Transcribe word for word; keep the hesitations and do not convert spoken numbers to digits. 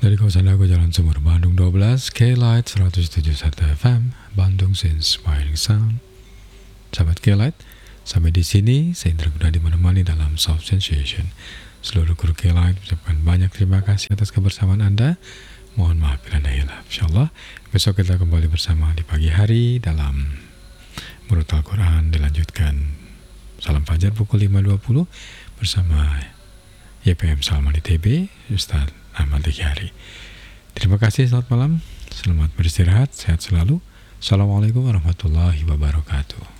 Dari kawasan Dago Jalan Sumur, Bandung dua belas, K-Light seratus tujuh puluh satu F M, Bandung Inspiring Sound. Sahabat K-Light, sampai di sini saya Indra Gunadi menemani dalam Soft Sensation. Seluruh kru K-Light mengucapkan banyak terima kasih atas kebersamaan Anda. Mohon maaf bila ada hilaf. Insyaallah besok kita kembali bersama di pagi hari dalam Menurut Al-Quran, dilanjutkan Salam Fajar pukul lima dua puluh bersama Y P M Salman I T B, Ustaz Ahmad Dikhyari. Terima kasih, selamat malam, selamat beristirahat, sehat selalu. Assalamualaikum warahmatullahi wabarakatuh.